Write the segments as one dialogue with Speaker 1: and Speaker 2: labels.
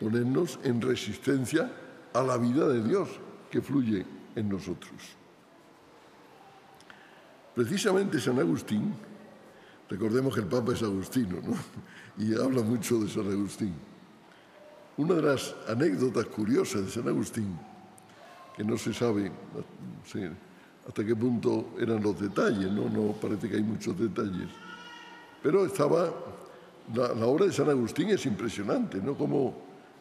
Speaker 1: ponernos en resistencia a la vida de Dios que fluye en nosotros. Precisamente San Agustín, recordemos que el Papa es agustino, ¿no? Y habla mucho de San Agustín. Una de las anécdotas curiosas de San Agustín, que no se sabe hasta qué punto eran los detalles, no parece que hay muchos detalles, pero la obra de San Agustín es impresionante, ¿no? Como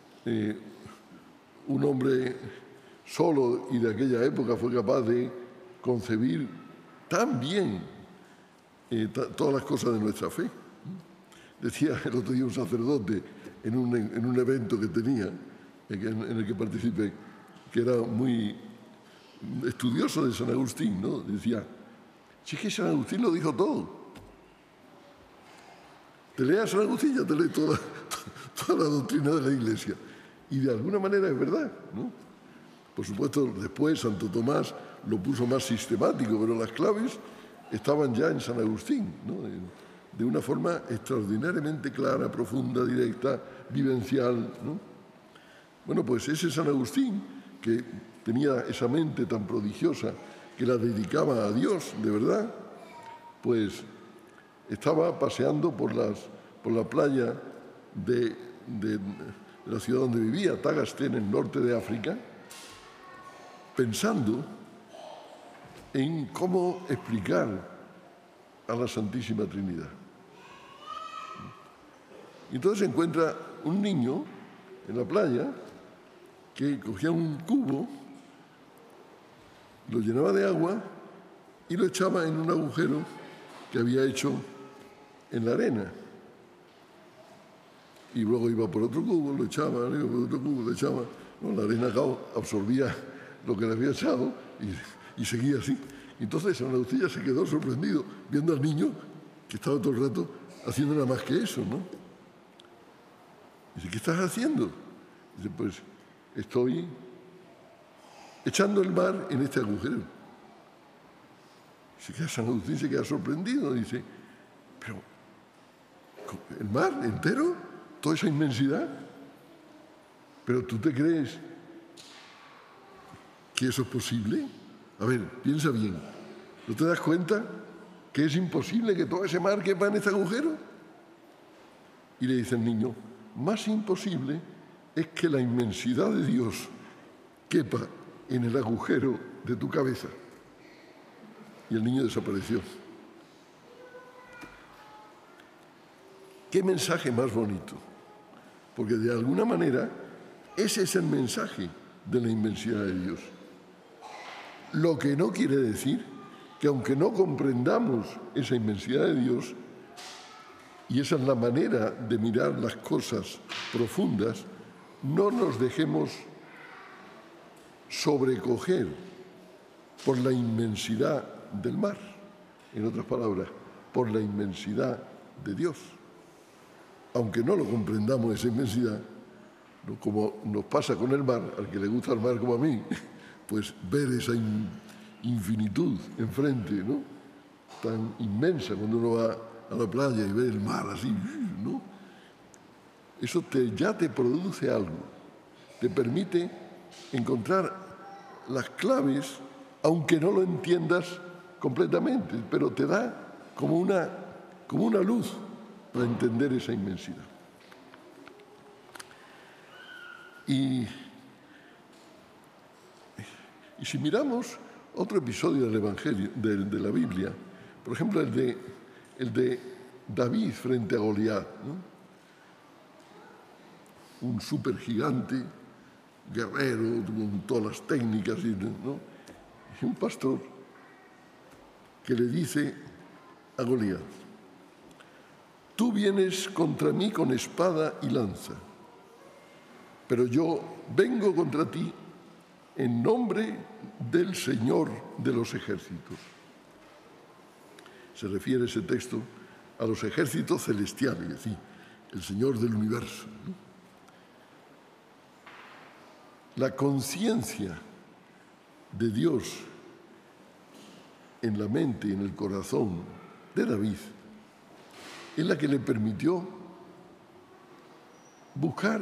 Speaker 1: un hombre solo y de aquella época fue capaz de concebir tan bien todas las cosas de nuestra fe. Decía el otro día un sacerdote en un evento que tenía, en el que participé, que era muy estudioso de San Agustín, ¿no? Decía, si es que San Agustín lo dijo todo. Te leas San Agustín, ya te lees toda la doctrina de la Iglesia. Y de alguna manera es verdad, ¿no? Por supuesto, después Santo Tomás lo puso más sistemático, pero las claves estaban ya en San Agustín, ¿no? De una forma extraordinariamente clara, profunda, directa, vivencial, ¿no? Bueno, pues ese San Agustín, que tenía esa mente tan prodigiosa, que la dedicaba a Dios, de verdad, pues estaba paseando por la playa de la ciudad donde vivía, Tagaste, en el norte de África, pensando en cómo explicar a la Santísima Trinidad. Y entonces encuentra un niño en la playa que cogía un cubo, lo llenaba de agua y lo echaba en un agujero que había hecho en la arena. Y luego iba por otro cubo, lo echaba, iba por otro cubo, lo echaba. No, la arena absorbía lo que le había echado y seguía así. Entonces San Agustín ya se quedó sorprendido viendo al niño que estaba todo el rato haciendo nada más que eso, ¿no? Dice, ¿qué estás haciendo? Dice, pues estoy echando el mar en este agujero. San Agustín se queda sorprendido, dice, pero ¿el mar entero? ¿Toda esa inmensidad? ¿Pero tú te crees que eso es posible? A ver, piensa bien. ¿No te das cuenta que es imposible que todo ese mar quepa en este agujero? Y le dice el niño, más imposible es que la inmensidad de Dios quepa en el agujero de tu cabeza. Y el niño desapareció. ¿Qué mensaje más bonito? Porque de alguna manera ese es el mensaje de la inmensidad de Dios. Lo que no quiere decir que aunque no comprendamos esa inmensidad de Dios, y esa es la manera de mirar las cosas profundas, no nos dejemos sobrecoger por la inmensidad del mar, en otras palabras, por la inmensidad de Dios. Aunque no lo comprendamos esa inmensidad, ¿no? Como nos pasa con el mar, al que le gusta el mar como a mí, pues ver esa infinitud enfrente, ¿no? Tan inmensa cuando uno va a la playa y ve el mar así, ¿no? Eso ya te produce algo, te permite encontrar las claves, aunque no lo entiendas completamente, pero te da como una luz para entender esa inmensidad. Y si miramos otro episodio del Evangelio, de la Biblia, por ejemplo el de David frente a Goliat, ¿no? Un supergigante, guerrero, con todas las técnicas, ¿no? Y un pastor que le dice a Goliat, tú vienes contra mí con espada y lanza, pero yo vengo contra ti en nombre del Señor de los ejércitos. Se refiere ese texto a los ejércitos celestiales, es decir, el Señor del universo, ¿no? La conciencia de Dios en la mente y en el corazón de David es la que le permitió buscar